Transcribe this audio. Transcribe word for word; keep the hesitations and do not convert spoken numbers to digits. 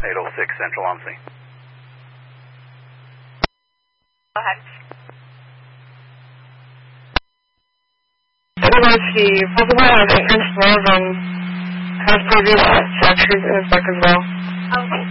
eight oh six Central on scene. Go ahead. University, possible on entrance twelve and has previous sex in his back as well. Okay.